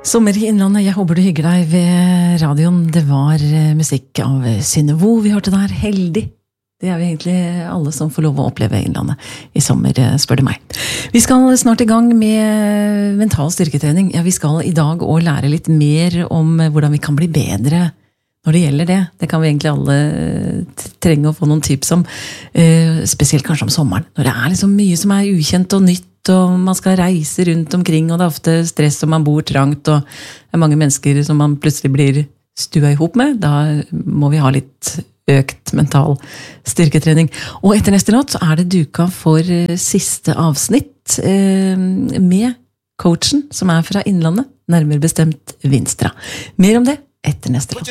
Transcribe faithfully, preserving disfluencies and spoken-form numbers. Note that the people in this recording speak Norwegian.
Sommer i Innlandet, jeg håper du hygger deg ved radioen. Det var musikk av Synnøve vi hørte der, heldig. Det er vi egentlig alle som får lov å oppleve Innlandet i sommer, spør du meg. Vi skal snart i gang med mental styrketrening. Ja, vi skal i dag også lære litt mer om hvordan vi kan bli bedre når det gjelder det. Det kan vi egentlig alle trenge å få noen tips om, spesielt kanskje om sommeren. Når det er liksom mye som er ukjent og nytt, og man skal reise rundt omkring, og det er ofte stress om man bor trangt, og det er mange mennesker som man plutselig blir stua ihop med. Da må vi ha litt økt mental styrketrening. Og etter neste låt så er det duka for siste avsnitt eh, med coachen som er fra Innlandet, nærmere bestemt Vinstra. Mer om det etter neste låt.